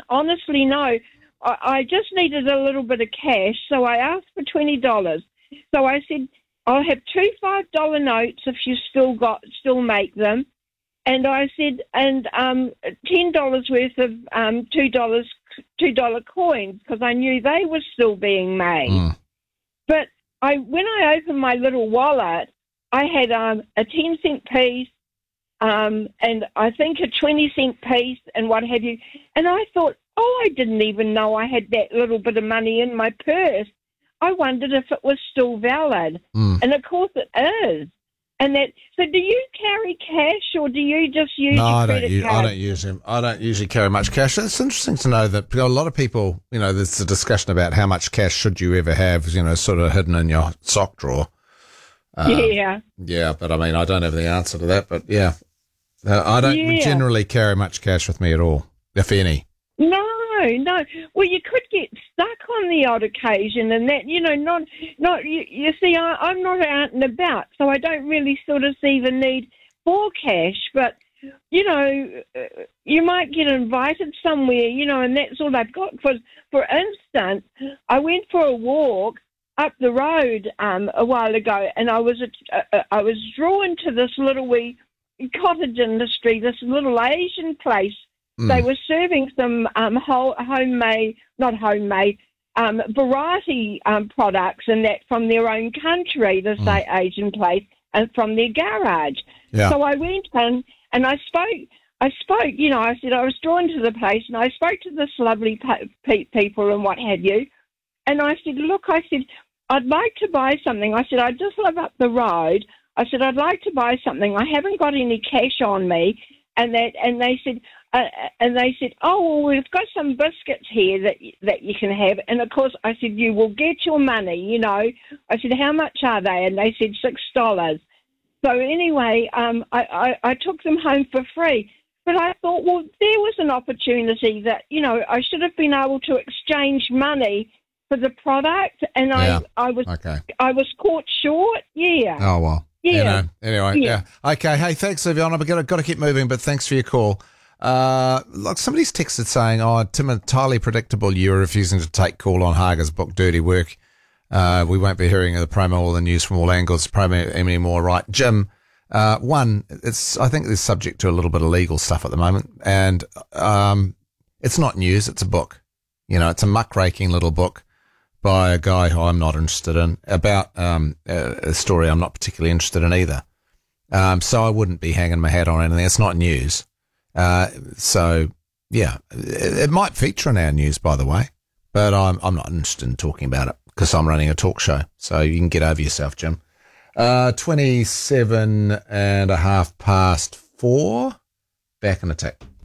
honestly, no. I just needed a little bit of cash, so I asked for $20. So I said, I'll have two $5 notes if you still make them. And I said, and $10 worth of $2 coins, because I knew they were still being made. Mm. But when I opened my little wallet, I had a 10-cent piece, and I think a 20-cent piece, and what have you. And I thought, I didn't even know I had that little bit of money in my purse. I wondered if it was still valid. Mm. And of course it is. And so do you carry cash, or do you just use No, your credit card? I don't use them. I don't usually carry much cash. It's interesting to know that a lot of people, there's a discussion about how much cash should you ever have, sort of hidden in your sock drawer. Yeah. Yeah, but I mean, I don't have the answer to that, but yeah. I don't generally carry much cash with me at all, if any. No. Well, you could get stuck on the odd occasion, and that, you see, I'm not out and about, so I don't really sort of see the need for cash, but, you might get invited somewhere, and that's all I've got. For instance, I went for a walk up the road a while ago, and I was drawn to this little wee cottage industry, this little Asian place. They were serving some homemade, not homemade, variety products and that from their own country, this Asian place, and from their garage. Yeah. So I went in and I spoke, I said I was drawn to the place, and I spoke to this lovely people and what have you. And I said, look, I'd like to buy something. I said, I just live up the road. I said, I'd like to buy something. I haven't got any cash on me. And they said, oh, well, we've got some biscuits here that you can have. And, of course, I said, you will get your money, I said, how much are they? And they said $6. So, anyway, I took them home for free. But I thought, well, there was an opportunity that, I should have been able to exchange money for the product. And I was caught short, yeah. Oh, well. Yeah. Anyway, yeah. Okay. Hey, thanks, Viviana. I've got to keep moving, but thanks for your call. Look, somebody's texted saying, Tim, entirely predictable you're refusing to take call on Hager's book, Dirty Work. We won't be hearing the promo or the news from all angles promo anymore, right? Jim, I think it's subject to a little bit of legal stuff at the moment, and it's not news, it's a book. It's a muckraking little book by a guy who I'm not interested in, about a story I'm not particularly interested in either. So I wouldn't be hanging my hat on anything. It's not news. So, yeah, it might feature in our news, by the way, but I'm not interested in talking about it because I'm running a talk show. So you can get over yourself, Jim. 27 and a half past 4. Back in a tick.